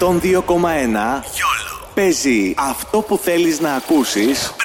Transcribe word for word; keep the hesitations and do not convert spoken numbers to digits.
εκατόν δύο κόμμα ένα. Παίζει αυτό που θέλεις να ακούσεις.